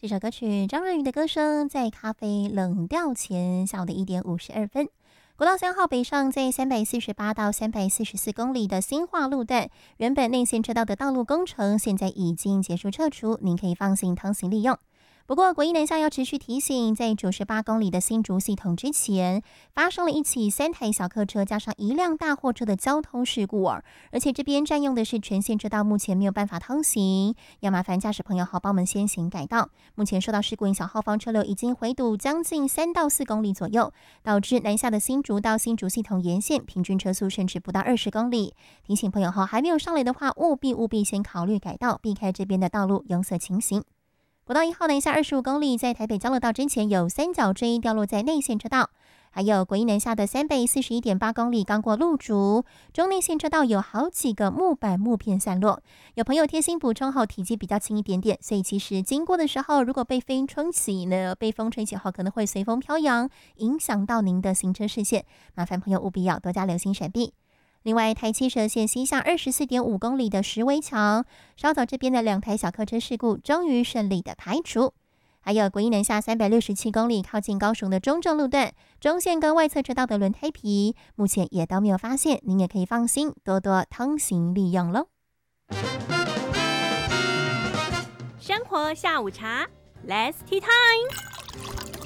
这首歌曲张润宇的歌声在咖啡冷掉前下午的1点52分。国道3号北上在348到344公里的新化路段，原本内线车道的道路工程现在已经结束撤除，您可以放心通行利用。不过国一南下要持续提醒，在98公里的新竹系统之前，发生了一起3台小客车加上1辆大货车的交通事故而且这边占用的是全线车道，目前没有办法通行，要麻烦驾驶朋友好帮我们先行改道。目前受到事故影响，后方车流已经回堵将近3到4公里左右，导致南下的新竹到新竹系统沿线平均车速甚至不到20公里。提醒朋友还没有上来的话，务必先考虑改道，避开这边的道路拥塞情形。国道1号南下25公里，在台北交流道之前有三角锥掉落在内线车道，还有国一南下的341.8公里刚过路竹，中内线车道有好几个木板木片散落。有朋友贴心补充后，体积比较轻一点点，所以其实经过的时候，如果被风吹起后，可能会随风飘扬，影响到您的行车视线，麻烦朋友务必要多加留心闪避。另外，台七蛇线西向24.5公里的石围桥，稍早这边的2台小客车事故终于顺利的排除。还有国一南下367公里靠近高雄的中正路段，中线跟外侧车道的轮胎皮目前也都没有发现，您也可以放心多多通行利用咯。 生活下午茶 Let's Tea Time。